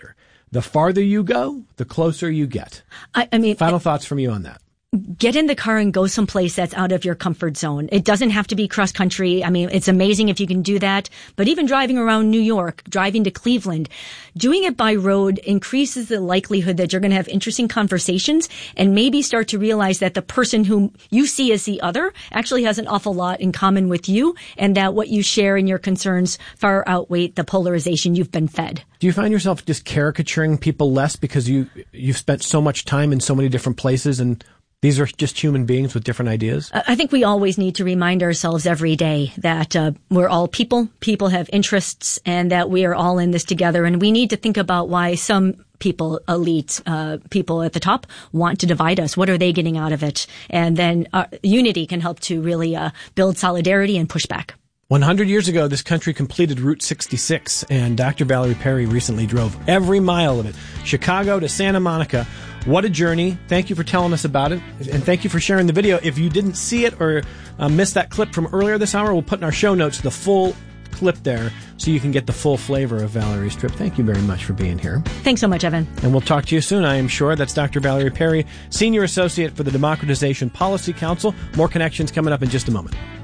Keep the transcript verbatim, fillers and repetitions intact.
kilometer. The farther you go, the closer you get. I, I mean, final thoughts from you on that. Get in the car and go someplace that's out of your comfort zone. It doesn't have to be cross country. I mean, it's amazing if you can do that. But even driving around New York, driving to Cleveland, doing it by road increases the likelihood that you're going to have interesting conversations and maybe start to realize that the person whom you see as the other actually has an awful lot in common with you, and that what you share and your concerns far outweigh the polarization you've been fed. Do you find yourself just caricaturing people less because you, you've spent so much time in so many different places, and these are just human beings with different ideas? I think we always need to remind ourselves every day that uh, we're all people. People have interests, and that we are all in this together. And we need to think about why some people, elites, uh, people at the top want to divide us. What are they getting out of it? And then uh, unity can help to really uh, build solidarity and push back. one hundred years ago, this country completed Route sixty-six, and Doctor Valerie Perry recently drove every mile of it, Chicago to Santa Monica. What a journey. Thank you for telling us about it, and thank you for sharing the video. If you didn't see it or uh, missed that clip from earlier this hour, we'll put in our show notes the full clip there so you can get the full flavor of Valerie's trip. Thank you very much for being here. Thanks so much, Evan. And we'll talk to you soon, I am sure. That's Doctor Valerie Perry, Senior Associate for the Democratization Policy Council. More connections coming up in just a moment.